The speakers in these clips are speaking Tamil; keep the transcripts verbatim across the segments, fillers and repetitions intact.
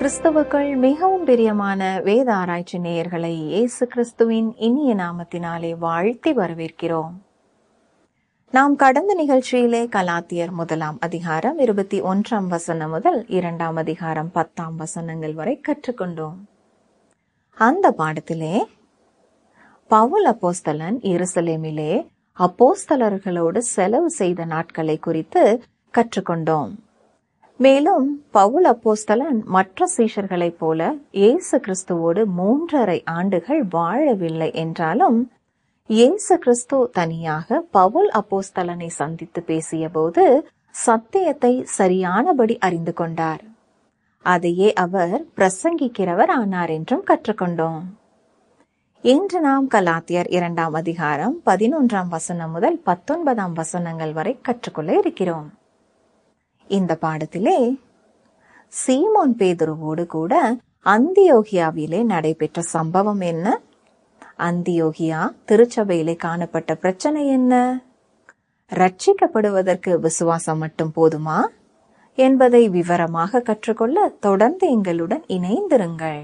கிறிஸ்துவுக்குள் மிகவும் பிரியமான வேத ஆராய்ச்சி நேயர்களை இயேசு கிறிஸ்துவின் இனிய நாமத்தினாலே வாழ்த்தி வரவேற்கிறோம். நாம் கடந்த நிகழ்ச்சியிலே கலாத்தியர் முதலாம் அதிகாரம் இருபத்தி ஒன்றாம் வசனம் முதல் இரண்டாம் அதிகாரம் பத்தாம் வசனங்கள் வரை கற்றுக்கொண்டோம். அந்த பாடத்திலே பவுல் அப்போஸ்தலன் எருசலேமிலே அப்போஸ்தலர்களோடு செலவு செய்த நாட்களை குறித்து கற்றுக்கொண்டோம். மேலும் பவுல் அப்போஸ்தலன் மற்ற சீஷர்களைப் போல இயேசு கிறிஸ்துவோடு மூன்றரை ஆண்டுகள் வாழவில்லை என்றாலும், இயேசு கிறிஸ்து தனியாக பவுல் அப்போஸ்தலனை சந்தித்து பேசிய போது சத்தியத்தை சரியானபடி அறிந்து கொண்டார். அதையே அவர் பிரசங்கிக்கிறவர் ஆனார் என்றும் கற்றுக்கொண்டோம். இன்று நாம் கலாத்தியர் இரண்டாம் அதிகாரம் பதினொன்றாம் வசனம் முதல் பத்தொன்பதாம் வசனங்கள் வரை கற்றுக்கொள்ள இருக்கிறோம். இந்த பாடத்திலே சீமோன் பேதுருவோடு கூட அந்தியோகியாவிலே நடைபெற்ற சம்பவம் என்ன, அந்தியோகியா திருச்சபையிலே காணப்பட்ட பிரச்சனை என்ன, ரட்சிக்கப்படுவதற்கு விசுவாசம் மட்டும் போதுமா என்பதை விவரமாக கற்றுக்கொள்ள தொடர்ந்து எங்களுடன் இணைந்திருங்கள்.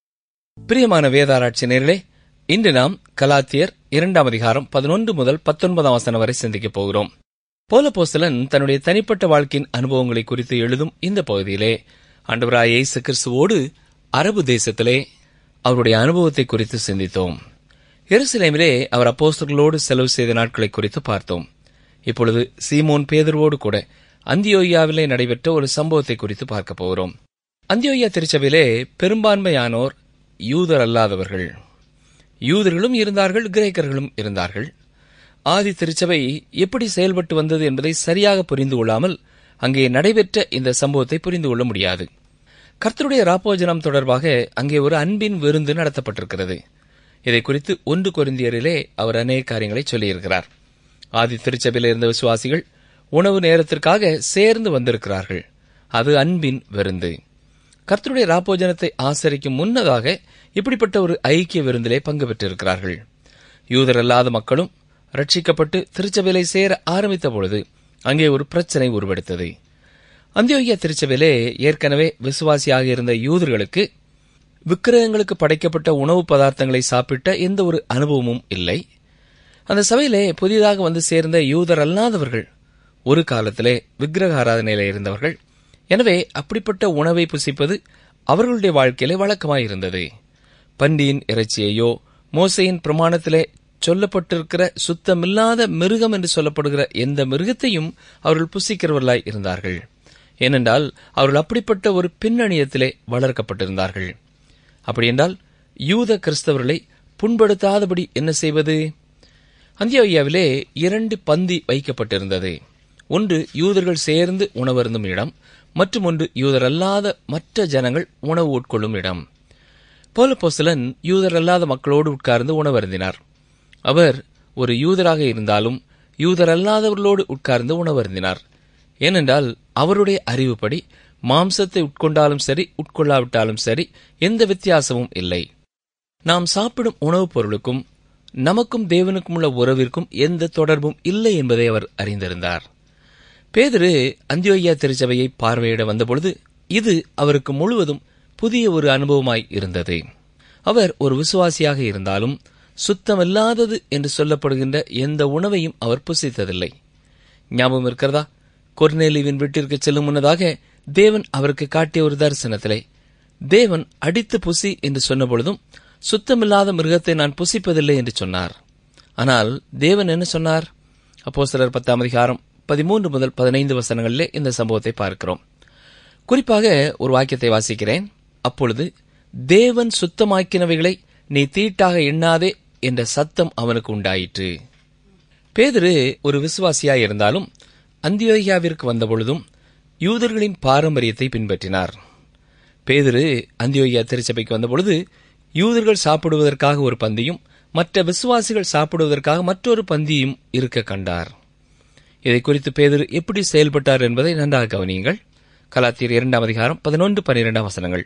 பிரியமான வேதாராய்ச்சி நேயர்களே, இன்று நாம் கலாத்தியர் இரண்டாம் அதிகாரம் பதினொன்று முதல் பத்தொன்பதாம் வசனம் வரை சிந்திக்கப் போகிறோம். பவுலப்போஸ்தலன் தன்னுடைய தனிப்பட்ட வாழ்க்கையின் அனுபவங்களை குறித்து எழுதும் இந்த பகுதியிலே ஆண்டவராகிய இயேசு கிறிஸ்துவோடு அரபு தேசத்திலே அவருடைய அனுபவத்தை குறித்து சிந்தித்தோம். எருசலேமிலே அவர் அப்போஸ்தலர்களோடு செலவு செய்த நாட்களை குறித்து பார்த்தோம். இப்பொழுது சீமோன் பேதுருவோடு கூட அந்தியோகியாவிலே நடைபெற்ற ஒரு சம்பவத்தை குறித்து பார்க்க போகிறோம். அந்தியோகியா திருச்சபையிலே பெரும்பான்மையானோர் யூதர் அல்லாதவர்கள். யூதர்களும் இருந்தார்கள், கிரேக்கர்களும் இருந்தார்கள். ஆதி திருச்சபை எப்படி செயல்பட்டு வந்தது என்பதை சரியாக புரிந்து கொள்ளாமல் அங்கே நடைபெற்ற இந்த சம்பவத்தை புரிந்து கொள்ள முடியாது. கர்த்தருடைய ராப்போஜனம் தொடர்பாக அங்கே ஒரு அன்பின் விருந்து நடத்தப்பட்டிருக்கிறது. இதை குறித்து ஒன்று கொரிந்தியரிலே அவர் அநேக காரியங்களை சொல்லியிருக்கிறார். ஆதி திருச்சபையில் இருந்த விசுவாசிகள் உணவு நேரத்திற்காக சேர்ந்து வந்திருக்கிறார்கள். அது அன்பின் விருந்து. கர்த்தருடைய ராப்போஜனத்தை ஆசரிக்கும் முன்னதாக இப்படிப்பட்ட ஒரு ஐக்கிய விருந்திலே பங்கு பெற்றிருக்கிறார்கள். யூதர் அல்லாத மக்களும் ரட்சிக்கப்பட்டு திருச்சபையிலே சேர ஆரம்பித்த பொழுது அங்கே ஒரு பிரச்சனை உருவெடுத்தது. அந்தியோகியா திருச்சபையிலே ஏற்கனவே விசுவாசியாக இருந்த யூதர்களுக்கு விக்கிரகங்களுக்கு படைக்கப்பட்ட உணவு பதார்த்தங்களை சாப்பிட்ட எந்த ஒரு அனுபவமும் இல்லை. அந்த சபையிலே புதிதாக வந்து சேர்ந்த யூதர் அல்லாதவர்கள் ஒரு காலத்திலே விக்கிரக ஆராதனையில இருந்தவர்கள். எனவே அப்படிப்பட்ட உணவை புசிப்பது அவர்களுடைய வாழ்க்கையிலே வழக்கமாயிருந்தது. பன்றியின் இறைச்சியையோ மோசையின் பிரமாணத்திலே சொல்லப்பட்டிருக்கிற சுத்தமில்லாத மிருகம் என்று சொல்லப்படுகிற எந்த மிருகத்தையும் அவர்கள் புசிக்கிறவர்களாய் இருந்தார்கள். ஏனென்றால் அவர்கள் அப்படிப்பட்ட ஒரு பின்னணியத்திலே வளர்க்கப்பட்டிருந்தார்கள். அப்படியென்றால் யூத கிறிஸ்தவர்களை புண்படுத்தாதபடி என்ன செய்வது? அந்தியோகியாவிலே இரண்டு பந்தி வைக்கப்பட்டிருந்தது. ஒன்று யூதர்கள் சேர்ந்து உணவருந்தும் இடம், மற்றும் ஒன்று யூதர் அல்லாத மற்ற ஜனங்கள் உணவு உட்கொள்ளும் இடம். பவுலப்போஸ்தலன் யூதர் அல்லாத மக்களோடு உட்கார்ந்து உணவருந்தினார். அவர் ஒரு யூதராக இருந்தாலும் யூதர் அல்லாதவர்களோடு உட்கார்ந்து உணவருந்தினார். ஏனென்றால் அவருடைய அறிவுப்படி மாம்சத்தை உட்கொண்டாலும் சரி, உட்கொள்ளாவிட்டாலும் சரி, எந்த வித்தியாசமும் இல்லை. நாம் சாப்பிடும் உணவுப் பொருளுக்கும் நமக்கும் தேவனுக்கும் உள்ள உறவிற்கும் எந்த தொடர்பும் இல்லை என்பதை அவர் அறிந்திருந்தார். பேதுரு அந்தியோகியா திருச்சபையை பார்வையிட வந்தபொழுது இது அவருக்கு முழுவதும் புதிய ஒரு அனுபவமாய் இருந்தது. அவர் ஒரு விசுவாசியாக இருந்தாலும் சுத்தமில்லாதது என்று சொல்லப்படுகின்ற எந்த உணவையும் அவர் புசித்ததில்லை. ஞாபகம் இருக்கிறதா? கொர்நேலியுவின் வீட்டிற்கு செல்லும் முன்னதாக தேவன் அவருக்கு காட்டிய ஒரு தரிசனத்திலே தேவன் அடித்து புசி என்று சொன்னபொழுதும் சுத்தமில்லாத மிருகத்தை நான் புசிப்பதில்லை என்று சொன்னார். ஆனால் தேவன் என்ன சொன்னார்? அப்போஸ்தலர் பத்தாம் அதிகாரம் பதிமூன்று முதல் பதினைந்து வசனங்களிலே இந்த சம்பவத்தை பார்க்கிறோம். குறிப்பாக ஒரு வாக்கியத்தை வாசிக்கிறேன். அப்பொழுது தேவன் சுத்தமாக்கினவைகளை நீ தீட்டாக எண்ணாதே என்ற சத்தம் அவனுக்கு உண்டாயிற்று. பேதுரு ஒரு விசுவாசியாய் இருந்தாலும் அந்தியோகியாவிற்கு வந்தபொழுதும் யூதர்களின் பாரம்பரியத்தை பின்பற்றினார். பேதுரு அந்தியோகியா திருச்சபைக்கு வந்தபொழுது யூதர்கள் சாப்பிடுவதற்காக ஒரு பந்தியும் மற்ற விசுவாசிகள் சாப்பிடுவதற்காக மற்றொரு பந்தியும் இருக்க கண்டார். இதை குறித்து பேதுரு எப்படி செயல்பட்டார் என்பதை நன்றாக கவனியுங்கள். கலாத்தியர் இரண்டாம் அதிகாரம் பதினொன்று பனிரெண்டாம் வசனங்கள்.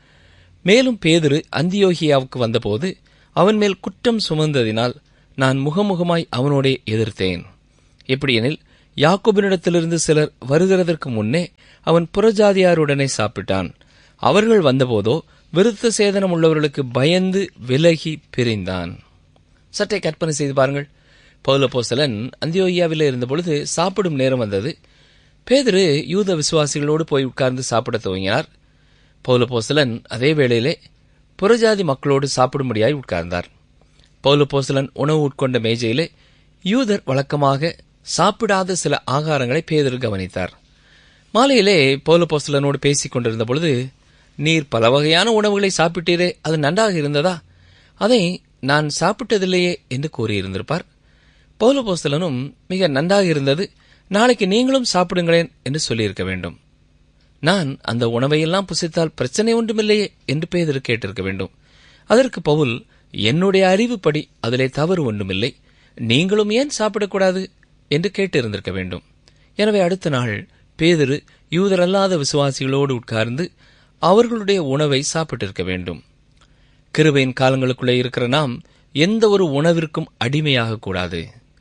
மேலும் பேதுரு அந்தியோகியாவுக்கு வந்தபோது அவன் மேல் குற்றம் சுமந்ததினால் நான் முகமுகமாய் அவனோடே எதிர்த்தேன். எப்படியெனில் யாக்கோபினிடத்திலிருந்து சிலர் வருகிறதற்கு முன்னே அவன் புறஜாதியாருடனே சாப்பிட்டான். அவர்கள் வந்தபோதோ விருத்த சேதனம் உள்ளவர்களுக்கு பயந்து விலகி பிரிந்தான். சற்றே கற்பனை செய்து பாருங்கள். பவுலப்போஸ்தலன் அந்தியோகியாவில் இருந்தபொழுது சாப்பிடும் நேரம் வந்தது. பேதுரு யூத விசுவாசிகளோடு போய் உட்கார்ந்து சாப்பிட துவங்கினார். பவுலப்போஸ்தலன் அதே வேளையிலே புறஜாதி மக்களோடு சாப்பிடும்படியாய் உட்கார்ந்தார். பவுலப்போஸ்தலன் உணவு உட்கொண்ட மேஜையிலே யூதர் வழக்கமாக சாப்பிடாத சில ஆகாரங்களை பேதுரு கவனித்தார். மாலையிலே பவுலப்போஸ்தலனோடு பேசிக் கொண்டிருந்த பொழுது, நீர் பல வகையான உணவுகளை சாப்பிட்டீரே, அது நன்றாக இருந்ததா? அதை நான் சாப்பிட்டதில்லையே என்று கூறியிருந்திருப்பார். பவுலப்போஸ்தலனும் மிக நன்றாக இருந்தது, நாளைக்கு நீங்களும் சாப்பிடுங்களேன் என்று சொல்லியிருக்க வேண்டும். நான் அந்த உணவையெல்லாம் புசித்தால் பிரச்சனை ஒன்றுமில்லையே என்று பேதுரு கேட்டிருக்க வேண்டும். அதற்கு பவுல், என்னுடைய அறிவுப்படி அதிலே தவறு ஒன்றுமில்லை, நீங்களும் ஏன் சாப்பிடக்கூடாது என்று கேட்டிருந்திருக்க வேண்டும். எனவே அடுத்த நாள் பேதுரு யூதரல்லாத விசுவாசிகளோடு உட்கார்ந்து அவர்களுடைய உணவை சாப்பிட்டிருக்க வேண்டும். கிருபையின் காலங்களுக்குள்ளே இருக்கிற நாம் எந்த ஒரு உணவிற்கும் அடிமையாக கூடாது.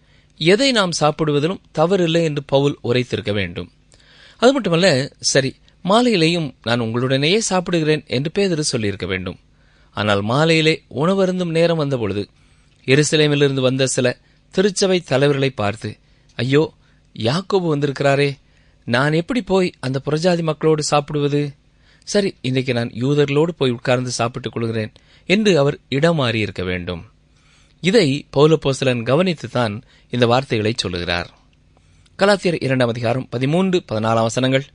எதை நாம் சாப்பிடுவதிலும் தவறில்லை என்று பவுல் உரைத்திருக்க வேண்டும். அது மட்டுமல்ல, சரி மாலையிலேயும் நான் உங்களுடனேயே சாப்பிடுகிறேன் என்று பேதுரு சொல்லியிருக்க வேண்டும். ஆனால் மாலையிலே உணவருந்தும் நேரம் வந்தபொழுது எருசலேமிலிருந்து வந்த சில திருச்சபை தலைவர்களை பார்த்து, ஐயோ, யாக்கோபு வந்திருக்கிறாரே, நான் எப்படி போய் அந்த புறஜாதி மக்களோடு சாப்பிடுவது? சரி, இன்றைக்கு நான் யூதர்களோடு போய் உட்கார்ந்து சாப்பிட்டுக் கொள்கிறேன் என்று அவர் இடம் மாறியிருக்க வேண்டும். இதை பவுலப்போஸ்தலன் கவனித்துத்தான் இந்த வார்த்தைகளை சொல்லுகிறார். கலாத்தியர் இரண்டாம் அதிகாரம் பதிமூன்று பதினாலாம் வசனங்கள்.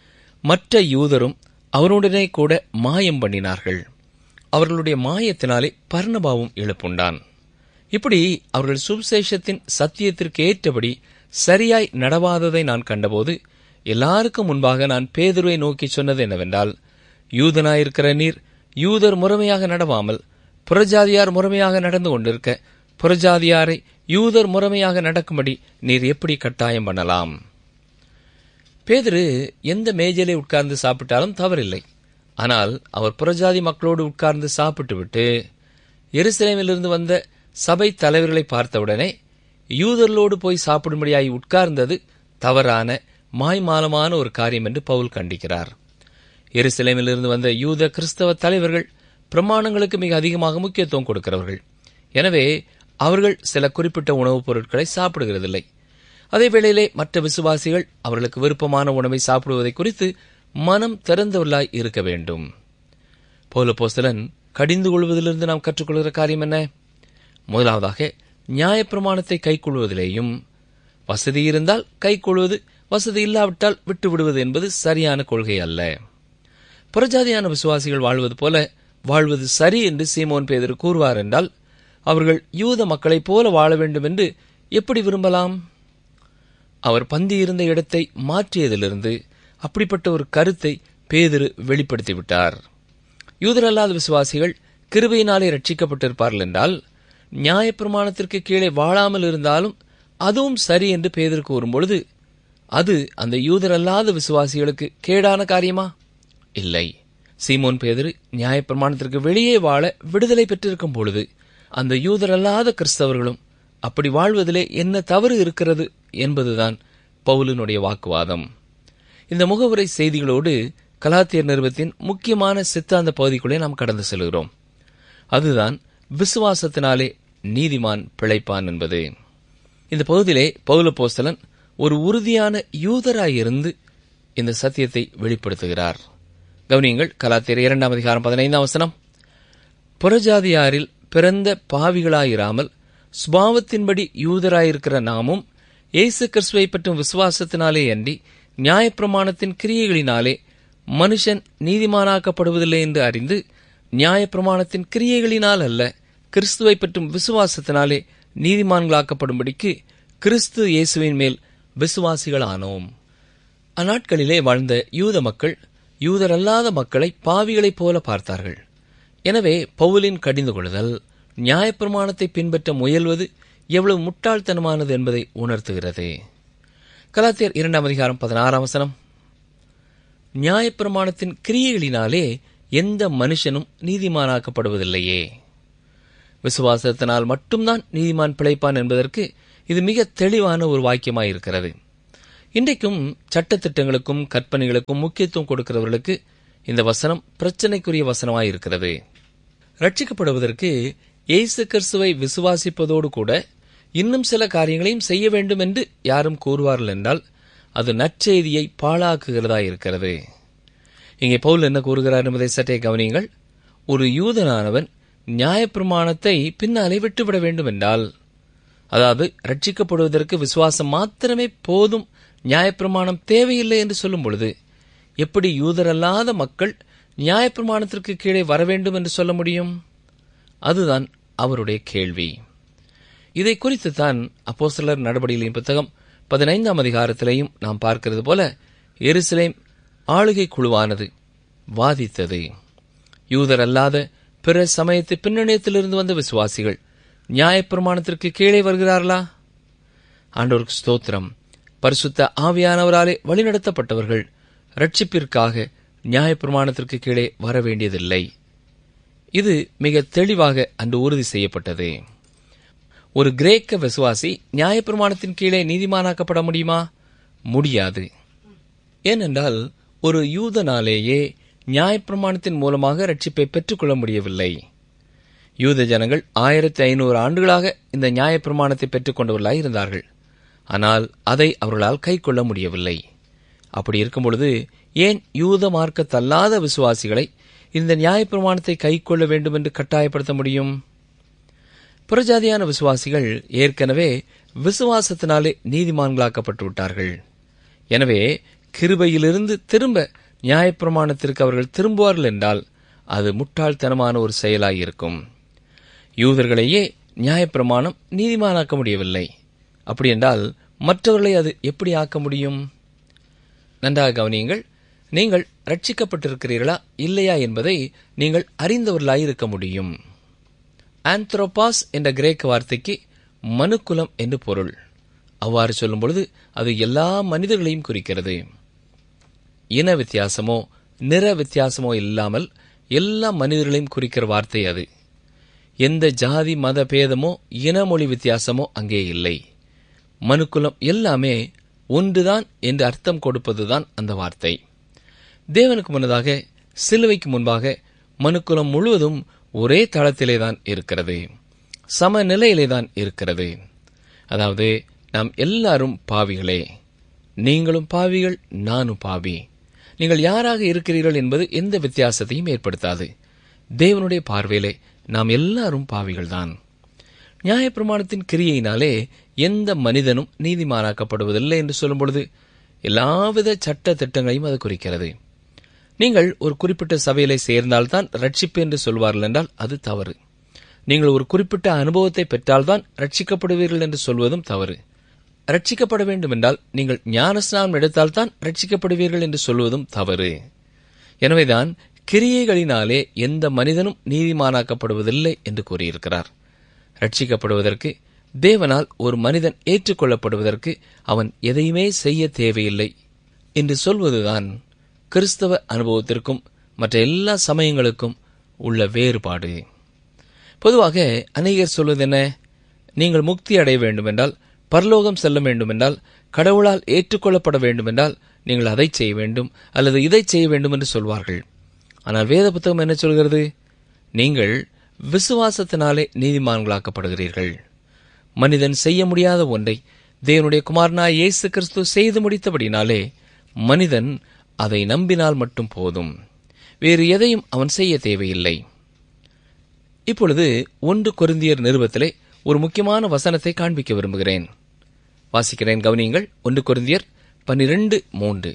மற்ற யூதரும் அவருடனே கூட மாயம் பண்ணினார்கள். அவர்களுடைய மாயத்தினாலே பர்னபாவும் எழுப்புண்டான். இப்படி அவர்கள் சுவிசேஷத்தின் சத்தியத்திற்கு ஏற்றபடி சரியாய் நடவாததை நான் கண்டபோது எல்லாருக்கும் முன்பாக நான் பேதுருவை நோக்கி சொன்னது என்னவென்றால், யூதனாயிருக்கிற நீர் யூதர் முறைமையாக நடவாமல் புறஜாதியார் முறைமையாக நடந்து கொண்டிருக்க, புறஜாதியாரை யூதர் முறைமையாக நடக்கும்படி நீர் எப்படி கட்டாயம் பண்ணலாம்? பேதுரு எந்த மேஜையிலே உட்கார்ந்து சாப்பிட்டாலும் தவறில்லை. ஆனால் அவர் புறஜாதி மக்களோடு உட்கார்ந்து சாப்பிட்டுவிட்டு எருசலேமிலிருந்து வந்த சபை தலைவர்களை பார்த்தவுடனே யூதர்களோடு போய் சாப்பிடும்படியாய் உட்கார்ந்தது தவறான மாய்மாலமான ஒரு காரியம் என்று பவுல் கண்டிக்கிறார். எருசலேமிலிருந்து வந்த யூத கிறிஸ்தவ தலைவர்கள் பிரமாணங்களுக்கு மிக அதிகமாக முக்கியத்துவம் கொடுக்கிறவர்கள். எனவே அவர்கள் சில குறிப்பிட்ட உணவுப் பொருட்களை சாப்பிடுகிறதில்லை. அதே வேளையிலே மற்ற விசுவாசிகள் அவர்களுக்கு விருப்பமான உணவை சாப்பிடுவதை குறித்து மனம் திறந்தவர்களாய் இருக்க வேண்டும். பவுலப்போஸ்தலன் கடிந்து கொள்வதிலிருந்து நாம் கற்றுக்கொள்கிற காரியம் என்ன? முதலாவதாக, நியாயப்பிரமாணத்தை கைக்கொள்வதிலேயும், வசதி இருந்தால் கைக்கொள்வது, வசதி இல்லாவிட்டால் விட்டு விடுவது என்பது சரியான கொள்கை அல்ல. புறஜாதியான விசுவாசிகள் வாழ்வது போல வாழ்வது சரி என்று சீமோன் பேதுரு கூறுவார் என்றால், அவர்கள் யூத மக்களைப் போல வாழ வேண்டும் என்று எப்படி விரும்பலாம்? அவர் பந்தியிருந்த இடத்தை மாற்றியதிலிருந்து அப்படிப்பட்ட ஒரு கருத்தை பேதுரு வெளிப்படுத்திவிட்டார். யூதரல்லாத விசுவாசிகள் கிருபையினாலே ரட்சிக்கப்பட்டிருப்பார்கள் என்றால், நியாயப்பிரமாணத்திற்கு கீழே வாழாமல் இருந்தாலும் அதுவும் சரி என்று பேதுரு கூறும்பொழுது, அது அந்த யூதரல்லாத விசுவாசிகளுக்கு கேடான காரியமா? இல்லை. சீமோன் பேதுரு நியாயப்பிரமாணத்திற்கு வெளியே வாழ விடுதலை பெற்றிருக்கும் பொழுது அந்த யூதரல்லாத கிறிஸ்தவர்களும் அப்படி வாழ்வதிலே என்ன தவறு இருக்கிறது என்பதுதான் பவுலினுடைய வாக்குவாதம். இந்த முகவுரை செய்திகளோடு கலாத்தியர் நிருபத்தின் முக்கியமான சித்தாந்த பகுதிக்குள்ளே நாம் கடந்து செல்கிறோம். அதுதான் விசுவாசத்தினாலே நீதிமான் பிழைப்பான் என்பது. இந்த பகுதியிலே பவுலப்போஸ்தலன் ஒரு உறுதியான யூதராயிருந்து இந்த சத்தியத்தை வெளிப்படுத்துகிறார். கவனியங்கள், கலாத்தியர் இரண்டாம் அதிகாரம் பதினைந்தாம் வசனம். புறஜாதியாரில் பிறந்த பாவிகளாயிராமல் சுபாவத்தின்படி யூதராயிருக்கிற நாமும் இயேசு கிறிஸ்துவை பற்றும் விசுவாசத்தினாலே அன்றி நியாயப்பிரமாணத்தின் கிரியைகளினாலே மனுஷன் நீதிமானாக்கப்படுவதில்லை என்று அறிந்து, நியாயப்பிரமாணத்தின் கிரியைகளினால் அல்ல, கிறிஸ்துவை பற்றும் விசுவாசத்தினாலே நீதிமான்களாக்கப்படும்படிக்கு கிறிஸ்து இயேசுவின் மேல் விசுவாசிகளானோம். அந்நாட்களிலே வாழ்ந்த யூத மக்கள் யூதரல்லாத மக்களை பாவிகளைப் போல பார்த்தார்கள். எனவே பவுலின் கடிந்து கொள்ளுதல் நியாயப்பிரமாணத்தை பின்பற்ற முயல்வது எவ்வளவு முட்டாள்தனமானது என்பதை உணர்த்துகிறது. கலாத்தியர் இரண்டாம் அதிகாரம் பதினாறாம் வசனம். நியாயப்பிரமாணத்தின் கிரியைகளினாலே எந்த மனுஷனும் நீதிமானாக்கப்படுவதில்லையே. விசுவாசத்தினால் மட்டும்தான் நீதிமான் பிழைப்பான் என்பதற்கு இது மிக தெளிவான ஒரு வாக்கியமாயிருக்கிறது. இன்றைக்கும் சட்டத்திட்டங்களுக்கும் கற்பனைகளுக்கும் முக்கியத்துவம் கொடுக்கிறவர்களுக்கு இந்த வசனம் பிரச்சனைக்குரிய வசனமாயிருக்கிறது. ரட்சிக்கப்படுவதற்கு இயேசு கிறிஸ்துவை விசுவாசிப்பதோடு கூட இன்னும் சில காரியங்களையும் செய்ய வேண்டும் என்று யாரும் கூறுவார்கள் என்றால் அது நற்செய்தியை பாழாக்குகிறதா இருக்கிறது. இங்கே பவுல் என்ன கூறுகிறார் என்பதை சற்றே கவனியுங்கள். ஒரு யூதனானவன் நியாயப்பிரமாணத்தை பின்னாலே விட்டுவிட வேண்டும் என்றால், அதாவது ரட்சிக்கப்படுவதற்கு விசுவாசம் மாத்திரமே போதும், நியாயப்பிரமாணம் தேவையில்லை என்று சொல்லும் பொழுது எப்படி யூதரல்லாத மக்கள் நியாயப்பிரமாணத்திற்கு கீழே வர வேண்டும் என்று சொல்ல முடியும்? அதுதான் அவருடைய கேள்வி. இதை குறித்து தான் அப்போஸ்தலர் நடபடிகளின் புத்தகம் பதினைந்தாம் அதிகாரத்திலேயும் நாம் பார்க்கிறது போல எருசலேம் ஆளுகை குழுவானது வாதித்தது. யூதர் அல்லாத பிற சமயத்து பின்னணியத்திலிருந்து வந்த விசுவாசிகள் நியாயப்பிரமாணத்திற்கு கீழே வருகிறார்களா? ஆண்டவருக்கு ஸ்தோத்திரம். பரிசுத்த ஆவியானவராலே வழிநடத்தப்பட்டவர்கள் ரட்சிப்பிற்காக நியாயப்பிரமாணத்திற்கு கீழே வர வேண்டியதில்லை. இது மிக தெளிவாக அன்று உறுதி செய்யப்பட்டது. ஒரு கிரேக்க விசுவாசி நியாயப்பிரமாணத்தின் கீழே நீதிமானாக்கப்பட முடியுமா? முடியாது. ஏனென்றால் ஒரு யூதனாலேயே நியாயப்பிரமாணத்தின் மூலமாக ரட்சிப்பை பெற்றுக்கொள்ள முடியவில்லை. யூத ஜனங்கள் ஆயிரத்தி ஐநூறு ஆண்டுகளாக இந்த நியாயப்பிரமாணத்தை பெற்றுக் கொண்டவர்களாய் இருந்தார்கள். ஆனால் அதை அவர்களால் கை கொள்ள முடியவில்லை. அப்படி இருக்கும்பொழுது ஏன் யூத மார்க்கத்தல்லாத விசுவாசிகளை இந்த நியாயப்பிரமாணத்தை கை கொள்ள வேண்டும் என்று கட்டாயப்படுத்த முடியும்? புறஜாதியான விசுவாசிகள் ஏற்கனவே விசுவாசத்தினாலே நீதிமான்களாக்கப்பட்டு விட்டார்கள். எனவே கிருபையிலிருந்து திரும்ப நியாயப்பிரமாணத்திற்கு அவர்கள் திரும்புவார்கள் என்றால் அது முட்டாள்தனமான ஒரு செயலாயிருக்கும். யூதர்களையே நியாயப்பிரமாணம் நீதிமானாக்க முடியவில்லை. அப்படி என்றால் மற்றவர்களை அது எப்படி ஆக்க முடியும்? நன்றாக கவனியுங்கள். நீங்கள் ரட்சிக்கப்பட்டிருக்கிறீர்களா இல்லையா என்பதை நீங்கள் அறிந்தவர்களாயிருக்க முடியும். ஆந்த்ரோபாஸ் என்ற கிரேக்க வார்த்தைக்கு மனுக்குலம் என்று பொருள். அவ்வாறு சொல்லும் பொழுது அது எல்லா மனிதர்களையும் குறிக்கிறது. இன வித்தியாசமோ நிற வித்தியாசமோ இல்லாமல் எல்லா மனிதர்களையும் குறிக்கிற வார்த்தை அது. எந்த ஜாதி மத பேதமோ இனமொழி வித்தியாசமோ அங்கே இல்லை. மனுக்குலம் எல்லாமே ஒன்றுதான் என்று அர்த்தம் கொடுப்பதுதான் அந்த வார்த்தை. தேவனுக்கு முன்னதாக சிலுவைக்கு முன்பாக மனுக்குலம் முழுவதும் ஒரே தளத்திலேதான் இருக்கிறது, சமநிலையிலேதான் இருக்கிறது. அதாவது நாம் எல்லாரும் பாவிகளே. நீங்களும் பாவிகள், நானும் பாவி. நீங்கள் யாராக இருக்கிறீர்கள் என்பது எந்த வித்தியாசத்தையும் ஏற்படுத்தாது. தேவனுடைய பார்வையிலே நாம் எல்லாரும் பாவிகள்தான். நியாயப்பிரமாணத்தின் கிரியையினாலே எந்த மனிதனும் நீதிமானாக்கப்படுவதில்லை என்று சொல்லும் பொழுது எல்லாவித சட்ட திட்டங்களையும் அது குறிக்கிறது. நீங்கள் ஒரு குறிப்பிட்ட சபையிலே சேர்ந்தால்தான் ரட்சிப்பு என்று சொல்வார்கள் என்றால் அது தவறு. நீங்கள் ஒரு குறிப்பிட்ட அனுபவத்தை பெற்றால்தான் ரட்சிக்கப்படுவீர்கள் என்று சொல்வதும் தவறு. ரட்சிக்கப்பட வேண்டும் என்றால் நீங்கள் ஞானஸ்நானம் எடுத்தால்தான் ரட்சிக்கப்படுவீர்கள் என்று சொல்வதும் தவறு. எனவேதான் கிரியைகளினாலே எந்த மனிதனும் நீதிமானாக்கப்படுவதில்லை என்று கூறியிருக்கிறார். ரட்சிக்கப்படுவதற்கு, தேவனால் ஒரு மனிதன் ஏற்றுக்கொள்ளப்படுவதற்கு அவன் எதையுமே செய்ய தேவையில்லை என்று சொல்வதுதான் கிறிஸ்தவ அனுபவத்திற்கும் மற்ற எல்லா சமயங்களுக்கும் உள்ள வேறுபாடு. பொதுவாக அநேகர் சொல்வது என்ன? நீங்கள் முக்தி அடைய வேண்டுமென்றால், பரலோகம் செல்ல வேண்டுமென்றால், கடவுளால் ஏற்றுக்கொள்ளப்பட வேண்டுமென்றால் நீங்கள் அதை செய்ய வேண்டும் அல்லது இதை செய்ய வேண்டும் என்று சொல்வார்கள். ஆனால் வேத புத்தகம் என்ன சொல்கிறது? நீங்கள் விசுவாசத்தினாலே நீதிமான்களாக்கப்படுகிறீர்கள். மனிதன் செய்ய முடியாத ஒன்றை தேவனுடைய குமாரனாய் இயேசு கிறிஸ்து செய்து முடித்தபடினாலே மனிதன் அதை நம்பினால் மட்டும் போதும். வேறு எதையும் அவன் செய்ய தேவையில்லை. இப்பொழுது ஒன்று கொரிந்தியர் நிருபத்திலே ஒரு முக்கியமான வசனத்தை காண்பிக்க விரும்புகிறேன். வாசிக்கிறேன், கவனியுங்கள். ஒன்று கொரிந்தியர் பன்னிரண்டு மூன்று.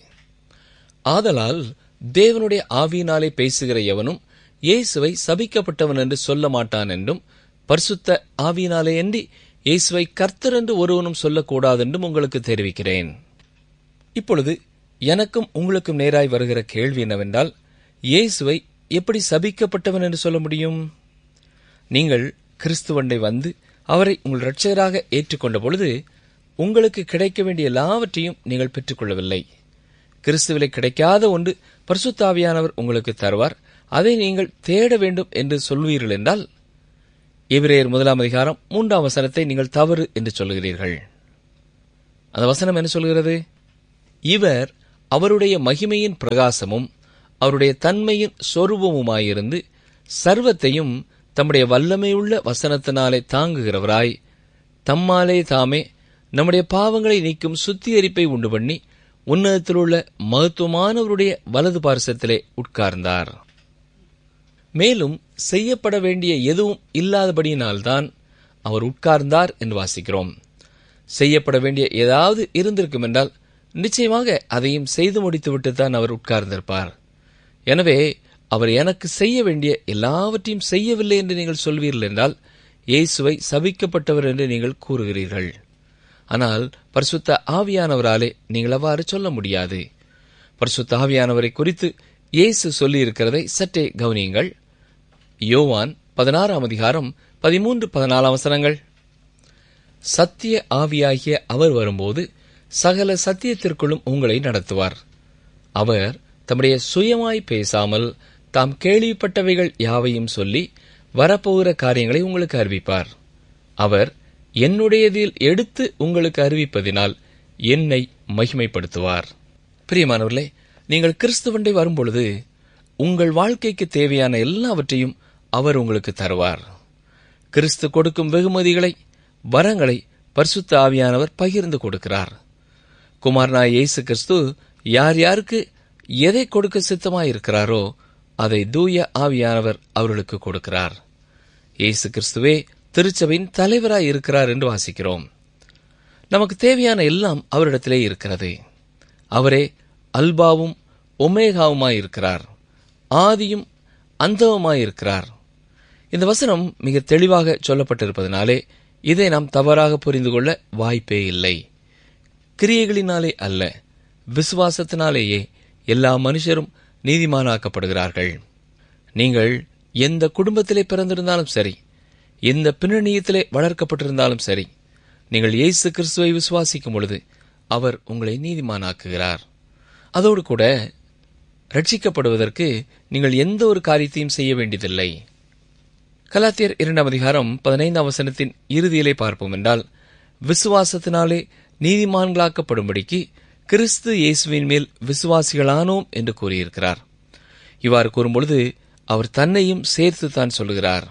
ஆதலால் தேவனுடைய ஆவியினாலே பேசுகிற எவனும் இயேசுவை சபிக்கப்பட்டவன் என்று சொல்ல மாட்டான் என்றும், பரிசுத்த ஆவியினாலே அன்றி இயேசுவை கர்த்தர் என்று ஒருவனும் சொல்லக்கூடாதென்றும் உங்களுக்கு தெரிவிக்கிறேன். இப்பொழுது எனக்கும் உங்களுக்கும் நேராய் வருகிற கேள்வி என்னவென்றால், இயேசுவை எப்படி சபிக்கப்பட்டவன் என்று சொல்ல முடியும்? நீங்கள் கிறிஸ்துவண்டை வந்து அவரை உங்கள் இரட்சகராக ஏற்றுக்கொண்ட பொழுது உங்களுக்கு கிடைக்க வேண்டிய எல்லாவற்றையும் நீங்கள் பெற்றுக்கொள்ளவில்லை. கிறிஸ்துவிலே கிடைக்காத ஒன்று பரிசுத்த ஆவியானவர் உங்களுக்கு தருவார், அதை நீங்கள் தேட வேண்டும் என்று சொல்வீர்கள் என்றால், எபிரேயர் முதலாம் அதிகாரம் மூன்றாம் வசனத்தை நீங்கள் தவறு என்று சொல்கிறீர்கள். அந்த வசனம் என்ன சொல்கிறது? இவர் அவருடைய மகிமையின் பிரகாசமும் அவருடைய தன்மையின் சொரூபமுமாயிருந்து சர்வத்தையும் தம்முடைய வல்லமையுள்ள வசனத்தினாலே தாங்குகிறவராய் தம்மாலே தாமே நம்முடைய பாவங்களை நீக்கும் சுத்திகரிப்பை உண்டு பண்ணி உன்னதத்திலுள்ள மகத்துவமானவருடைய வலது பார்சத்திலே உட்கார்ந்தார். மேலும் செய்யப்பட வேண்டிய எதுவும் இல்லாதபடியினால்தான் அவர் உட்கார்ந்தார் என்று வாசிக்கிறோம். செய்யப்பட வேண்டிய ஏதாவது இருந்திருக்கும் என்றால் நிச்சயமாக அதையும் செய்து முடித்துவிட்டுத்தான் அவர் உட்கார்ந்திருப்பார். எனவே அவர் எனக்கு செய்ய வேண்டிய எல்லாவற்றையும் செய்யவில்லை என்று நீங்கள் சொல்வீர்கள் என்றால் இயேசுவை சபிக்கப்பட்டவர் என்று நீங்கள் கூறுகிறீர்கள். ஆனால் பரிசுத்த ஆவியானவராலே நீங்கள் அவ்வாறு சொல்ல முடியாது. பரிசுத்த ஆவியானவரை குறித்து இயேசு சொல்லியிருக்கிறதை சற்றே கவனியுங்கள். யோவான் பதினாறாம் அதிகாரம் பதிமூன்று பதினாலாம் வசனங்கள். சத்திய ஆவியாகிய அவர் வரும்போது சகல சத்தியத்திற்குள்ளும் உங்களை நடத்துவார். அவர் தம்முடைய சுயமாய் பேசாமல் தாம் கேள்விப்பட்டவைகள் யாவையும் சொல்லி வரப்போகிற காரியங்களை உங்களுக்கு அறிவிப்பார். அவர் என்னுடையதில் எடுத்து உங்களுக்கு அறிவிப்பதினால் என்னை மகிமைப்படுத்துவார். பிரியமானவர்களே, நீங்கள் கிறிஸ்துவண்டை வரும்பொழுது உங்கள் வாழ்க்கைக்கு தேவையான எல்லாவற்றையும் அவர் உங்களுக்கு தருவார். கிறிஸ்து கொடுக்கும் வெகுமதிகளை, வரங்களை பரிசுத்த ஆவியானவர் பகிர்ந்து கொடுக்கிறார். குமாரனாய் இயேசு கிறிஸ்து யார் யாருக்கு எதை கொடுக்க சித்தமாயிருக்கிறாரோ அதை தூய ஆவியானவர் அவர்களுக்கு கொடுக்கிறார். இயேசு கிறிஸ்துவே திருச்சபையின் தலைவராய் இருக்கிறார் என்று வாசிக்கிறோம். நமக்கு தேவையான எல்லாம் அவரிடத்திலே இருக்கிறது. அவரே அல்பாவும் ஒமேகாவுமாயிருக்கிறார், ஆதியும் அந்தவுமாயிருக்கிறார். இந்த வசனம் மிக தெளிவாக சொல்லப்பட்டிருப்பதனாலே இதை நாம் தவறாக புரிந்து கொள்ள வாய்ப்பே இல்லை. கிரியைகளினாலே அல்ல, விசுவாசத்தினாலேயே எல்லா மனுஷரும் நீதிமானாக்கப்படுகிறார்கள். நீங்கள் எந்த குடும்பத்திலே பிறந்திருந்தாலும் சரி, எந்த பின்னணியத்திலே வளர்க்கப்பட்டிருந்தாலும் சரி, நீங்கள் இயேசு கிறிஸ்துவை விசுவாசிக்கும் பொழுது அவர் உங்களை நீதிமானாக்குகிறார். அதோடு கூட ரட்சிக்கப்படுவதற்கு நீங்கள் எந்த ஒரு காரியத்தையும் செய்ய வேண்டியதில்லை. கலாத்தியர் இரண்டாம் அதிகாரம் பதினைந்தாம் வசனத்தின் இறுதியிலே பார்ப்போம் என்றால், விசுவாசத்தினாலே நீதிமான்களாக்கப்படும்படிக்கு கிறிஸ்து இயேசுவின் மேல் விசுவாசிகளானோம் என்று கூறியிருக்கிறார். இவ்வாறு கூறும்பொழுது அவர் தன்னையும் சேர்த்து தான் சொல்லுகிறார்.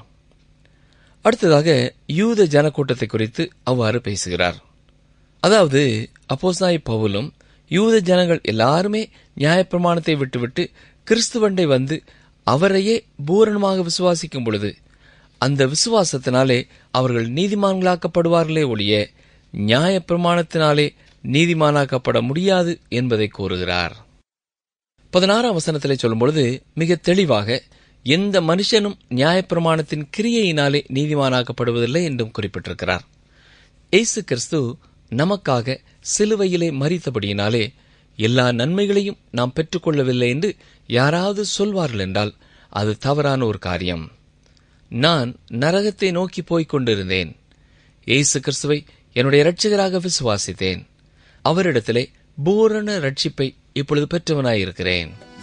அடுத்ததாக யூத ஜனக்கூட்டத்தை குறித்து அவ்வாறு பேசுகிறார். அதாவது அப்போஸ்தலனாகிய பவுலும் யூத ஜனங்கள் எல்லாருமே நியாயப்பிரமாணத்தை விட்டுவிட்டு கிறிஸ்துவண்டை வந்து அவரையே பூரணமாக விசுவாசிக்கும் பொழுது அந்த விசுவாசத்தினாலே அவர்கள் நீதிமான்களாக்கப்படுவார்களே ஒழிய நியாயப்பிரமாணத்தினாலே நீதிமானாக்கப்பட முடியாது என்பதை கூறுகிறார். பதினாறாம் வசனத்திலே சொல்லும்பொழுது மிக தெளிவாக எந்த மனுஷனும் நியாயப்பிரமாணத்தின் கிரியையினாலே நீதிமானாக்கப்படுவதில்லை என்றும் குறிப்பிட்டிருக்கிறார். இயேசு கிறிஸ்து நமக்காக சிலுவையிலே மரித்தபடியினாலே எல்லா நன்மைகளையும் நாம் பெற்றுக்கொள்ளவில்லை என்று யாராவது சொல்வார்கள் என்றால் அது தவறான ஒரு காரியம். நான் நரகத்தை நோக்கி போய்க் கொண்டிருந்தேன். இயேசு கிறிஸ்துவை என்னுடைய இரட்சகராக விசுவாசித்தேன். அவரிடத்திலே பூரண ரட்சிப்பை இப்பொழுது பெற்றவனாயிருக்கிறேன்.